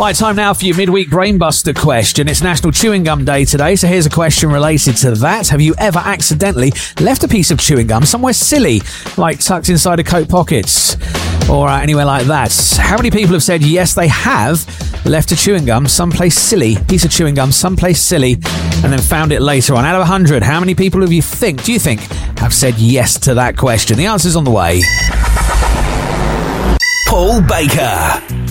Right, time now for your midweek brainbuster question. It's National Chewing Gum Day today, so here's a question related to that. Have you ever accidentally left a piece of chewing gum somewhere silly, like tucked inside a coat pockets or anywhere like that? How many people have said yes, they have left a chewing gum someplace silly, piece of chewing gum someplace silly, and then found it later on? Out of 100, how many people do you think have said yes to that question? The answer's on the way. Paul Baker.